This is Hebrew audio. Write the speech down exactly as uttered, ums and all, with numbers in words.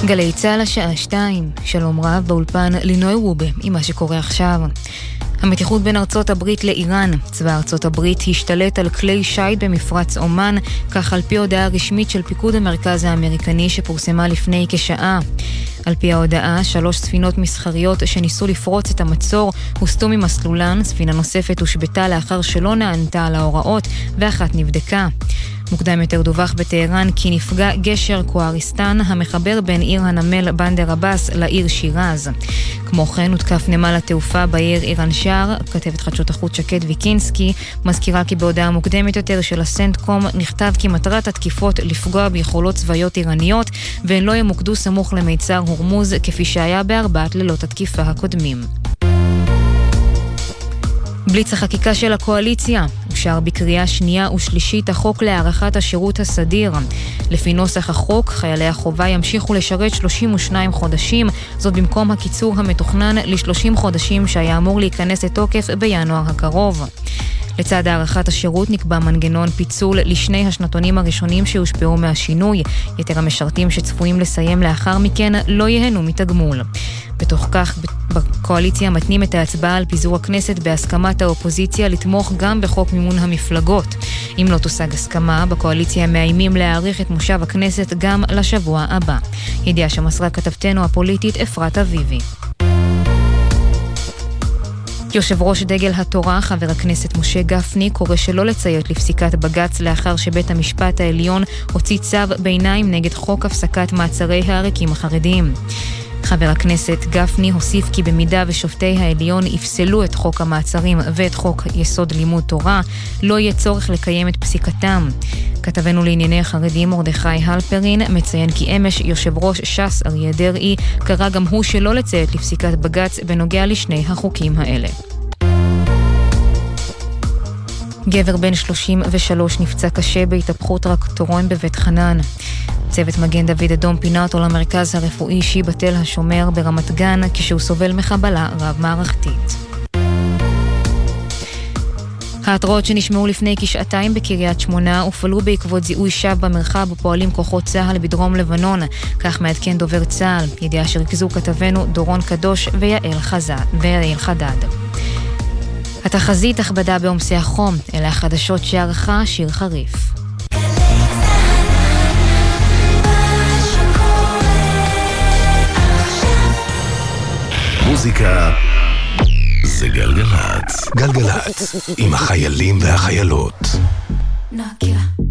גלי צהל השעה שתיים, שלום רב באולפן לינוי רובה עם מה שקורה עכשיו. המתיחות בין ארצות הברית לאיראן. צבא ארצות הברית השתלט על כלי שייט במפרץ אומן, כך על פי הודעה רשמית של פיקוד המרכז האמריקני שפורסמה לפני כשעה. על פי ההודעה, שלוש ספינות מסחריות שניסו לפרוץ את המצור הוסטו ממסלולן, ספינה נוספת הושבתה לאחר שלא נענתה על ההוראות ואחת נבדקה. מוקדם יותר דווח בטהרן כי נפגע גשר קואריסטן המחבר בין עיר הנמל בנדר עבאס לעיר שירז. כמו כן הותקף נמל התעופה בעיר איראן שער. כתבת חדשות החוץ שקד ויקינסקי מזכירה כי בהודעה מוקדמת יותר של הסנטקום נכתב כי מטרת התקיפות לפגוע ביכולות צבאיות איראניות והן לא ימוקדו סמוך למיצר הורמוז כפי שהיה בארבעת לילות התקיפה הקודמים. בליץ החקיקה של הקואליציה אושר בקריאה שנייה ושלישית החוק להארכת השירות הסדיר. לפי נוסח החוק, חיילי החובה ימשיכו לשרת שלושים ושניים חודשים, זאת במקום הקיצור המתוכנן ל-שלושים חודשים שהיה אמור להיכנס לתוקף בינואר הקרוב. לצד הארכת השירות נקבע מנגנון פיצול לשני השנתונים הראשונים שהושפעו מהשינוי. יתר המשרתים שצפויים לסיים לאחר מכן לא יהנו מתגמול. בתוך כך, בקואליציה מתנים את ההצבעה על פיזור הכנסת בהסכמת האופוזיציה לתמוך גם בחוק מימון המפלגות. אם לא תושג הסכמה, בקואליציה מאיימים להאריך את מושב הכנסת גם לשבוע הבא. ידיעה שמסרה כתבתנו הפוליטית אפרת אביבי. יושב ראש דגל התורה, חבר הכנסת משה גפני, קורא שלא לציית לפסיקת בג"ץ לאחר שבית המשפט העליון הוציא צו ביניים נגד חוק הפסקת מעצרי העריקים החרדיים. חבר הכנסת גפני הוסיף כי במידה ושופטי העליון יפסלו את חוק המעצרים ואת חוק יסוד לימוד תורה, לא יהיה צורך לקיים את פסיקתם. כתבנו לענייני החרדים מרדכי הלפרין מציין כי אמש יושב ראש ש"ס אריה דרעי קרא גם הוא שלא לציית לפסיקת בג"ץ בנוגע לשני החוקים האלה. גבר בן שלושים ושלוש נפצע קשה בהתהפכות טרקטורון בבית חנן. צוות מגן דוד אדום פינה אותו למרכז הרפואי שיבא תל השומר ברמת גן כשהוא סובל מחבלה רב מערכתית. ההתראות שנשמעו לפני כשעתיים בקריית שמונה הופעלו בעקבות זיהוי שב במרחב ופועלים כוחות צהל בדרום לבנון, כך מעדכן דובר צהל, ידיעה שריכזו כתבנו דורון קדוש ויעל חזד, ויעל חדד. התחזית הכבדה בעומסי החום, אלה החדשות שערכה שיר חריף. מוזיקה זה גלגלצ. גלגלצ עם החיילים והחיילות. נקיה